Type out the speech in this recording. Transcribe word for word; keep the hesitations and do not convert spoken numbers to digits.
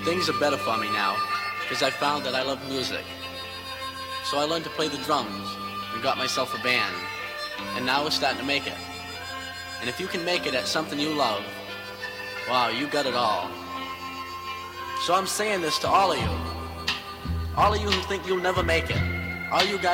Things are better for me now, because I found that I love music. So I learned to play the drums and got myself a band. And now we're starting to make it. And if you can make it at something you love, wow, you got it all. So I'm saying this to all of you. All of you who think you'll never make it. All you guys